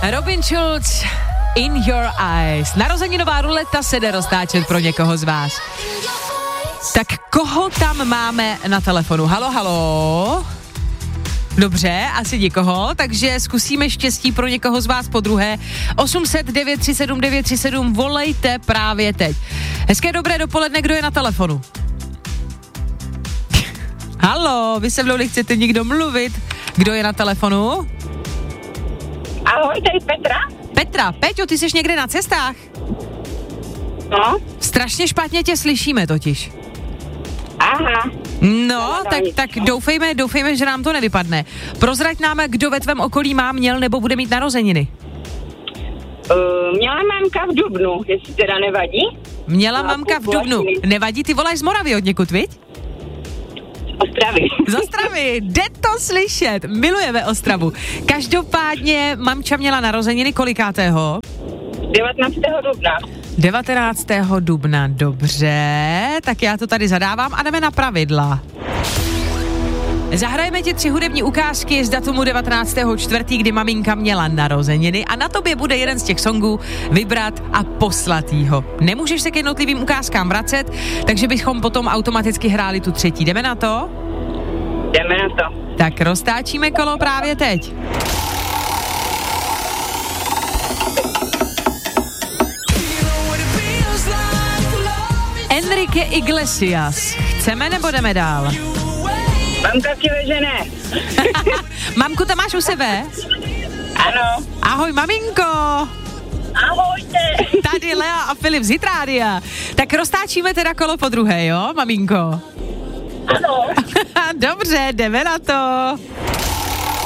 Robin Schulz, In Your Eyes. Narozeninová ruleta se jde roztáčet pro někoho z vás. Tak koho tam máme na telefonu? Halo? Dobře, asi nikoho, takže zkusíme štěstí pro někoho z vás po druhé. 800 937 937, volejte právě teď. Hezké dobré dopoledne, kdo je na telefonu? Halo, vy se mnou nechcete nikdo mluvit. Kdo je na telefonu? Ahoj, tady Petra. Petra, Peťo, ty jsi někde na cestách? No. Strašně špatně tě slyšíme totiž. Aha. No, tak doufejme, že nám to nevypadne. Prozrať nám, kdo ve tvém okolí měl nebo bude mít narozeniny. Měla mamka v dubnu, jestli teda nevadí. Měla mamka v dubnu. Nevadí, ty voláš z Moravy od někud, viď? Z Ostravy, jde to slyšet, milujeme Ostravu. Každopádně mamča měla narozeniny kolikátého? 19. dubna. 19. dubna, dobře, tak já to tady zadávám a jdeme na pravidla. Zahrajeme ti 3 hudební ukázky z datumu 19.4., kdy maminka měla narozeniny a na tobě bude jeden z těch songů vybrat a poslat jího. Nemůžeš se k jednotlivým ukázkám vracet, takže bychom potom automaticky hráli tu 3. Jdeme na to? Jdeme na to. Tak roztáčíme kolo právě teď. Enrique Iglesias. Chceme nebo jdeme dál? Mamka si veže ne. Mamku tam máš u sebe? Ano. Ahoj, maminko. Ahojte. Tady Lea a Filip z Hitrádia. Tak roztáčíme teda kolo po druhé, jo, maminko? Ano. Dobře, jdeme na to.